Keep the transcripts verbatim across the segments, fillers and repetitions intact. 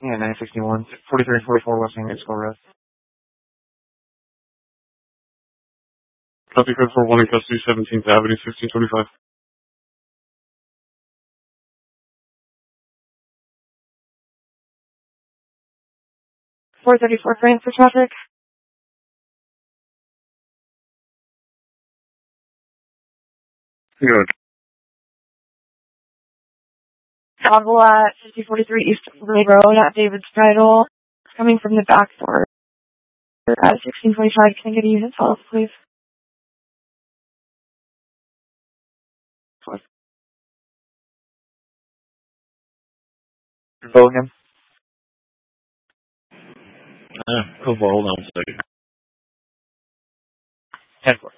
Yeah, nine sixty-one, forty-three and forty-four West San Francisco Road. Copy code four one in custody, seventeenth Avenue, sixteen twenty-five. four thirty-four Frank for traffic. Good. Travel at fifty forty-three East Lake Road at David's Bridal. Coming from the back door at sixteen twenty-five. Can I get a unit follow, please? Bellingham. Uh, cool, hold on a second. ten four.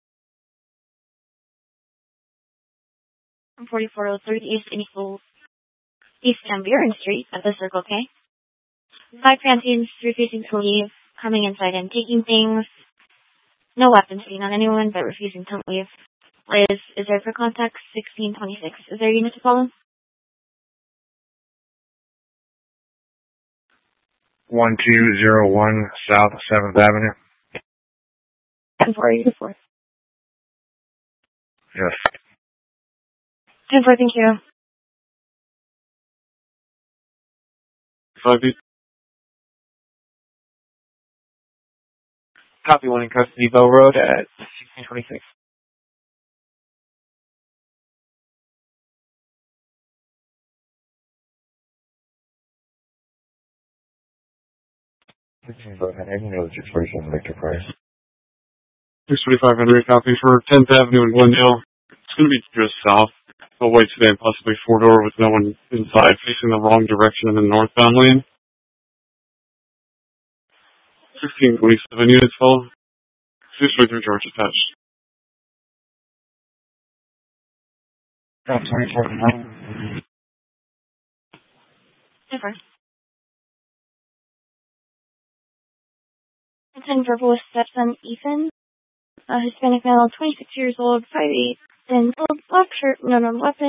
forty-four oh three East East East Van Buren Street at the Circle K. Five transients refusing to leave, coming inside and taking things. No weapons seen on anyone, but refusing to leave. Liz is there for contact sixteen twenty-six. Is there a unit to follow? one two zero one South seventh Avenue. ten four eighty-four. Yes. ten four, thank you. Five feet. Copy one in custody, Bell Road at sixteen twenty-six. Go ahead. I know the situation, Victor Price. six twenty-five Henry, copy for tenth Avenue in Glendale. It's going to be just south of White Sedan, possibly four-door with no one inside, facing the wrong direction in the northbound lane. sixteen twenty-seven units full. six twenty-three George attached. twenty-four. Never. ten Purple with stepson Ethan. Uh, Hispanic male, twenty-six years old, five eight, and old, black shirt, no known weapon.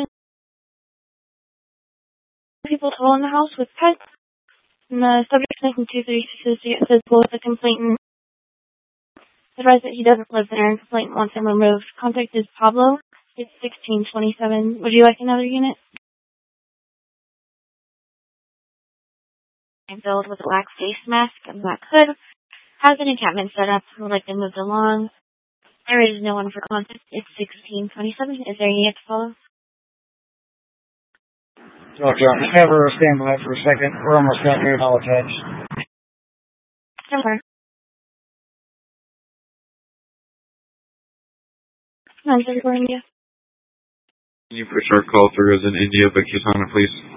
People total in the house with pets. And the subject making two thirty-six says both the complainant advised that he doesn't live there and complainant wants him removed. Contact is Pablo. It's sixteen twenty-seven. Would you like another unit? And filled with a black face mask and black hood. Has an encampment set up. Would like them moved along. There is no one for contact. It's sixteen twenty-seven. Is there any yet to follow? Doctor, have her stand by for a second. We're almost got here, all attached. Sure. nine thirty-four India. Can you push our call through as in India, but Kisana, please?